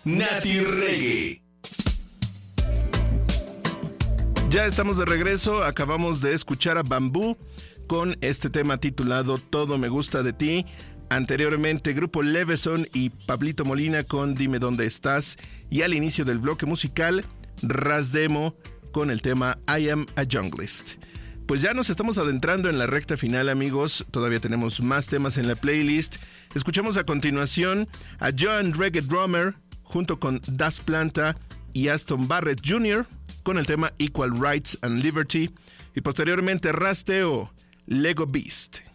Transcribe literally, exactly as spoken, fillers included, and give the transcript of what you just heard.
Nati Reggae. Ya estamos de regreso, acabamos de escuchar a Bamboo con este tema titulado Todo me gusta de ti. Anteriormente Grupo Leveson y Pablito Molina con Dime dónde estás. Y al inicio del bloque musical, Ras Demo con el tema I Am a Junglist. Pues ya nos estamos adentrando en la recta final, amigos. Todavía tenemos más temas en la playlist. Escuchamos a continuación a John Reggae Drummer junto con Das Planta y Aston Barrett junior con el tema Equal Rights and Liberty. Y posteriormente Rasteo, Lego Beast.